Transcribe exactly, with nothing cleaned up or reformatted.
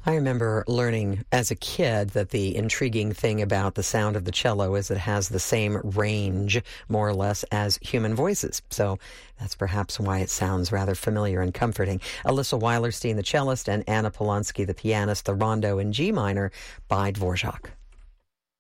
I remember learning as a kid that the intriguing thing about the sound of the cello is it has the same range, more or less, as human voices. So that's perhaps why it sounds rather familiar and comforting. Alyssa Weilerstein, the cellist, and Anna Polonsky, the pianist, the Rondo in G minor by Dvorak.